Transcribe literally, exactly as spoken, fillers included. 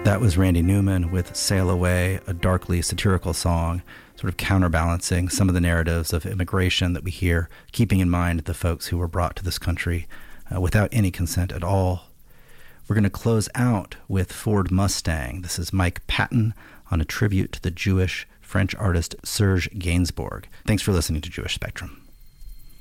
That was Randy Newman with Sail Away, a darkly satirical song, sort of counterbalancing some of the narratives of immigration that we hear, keeping in mind the folks who were brought to this country uh, without any consent at all. We're going to close out with Ford Mustang. This is Mike Patton on a tribute to the Jewish French artist Serge Gainsbourg. Thanks for listening to Jewish Spectrum.